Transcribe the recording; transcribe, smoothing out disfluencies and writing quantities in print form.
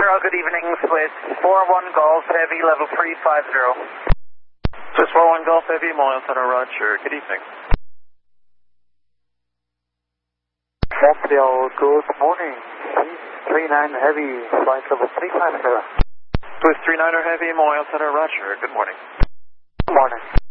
Montreal, good evening. Swiss 41 Golf Heavy, level 350. Swiss 41 Golf Heavy, Montreal Center, roger. Good evening. Montreal, good morning. 39 Heavy, flight level 350. Swiss 39er Heavy, Montreal Center, roger. Good morning. Good morning.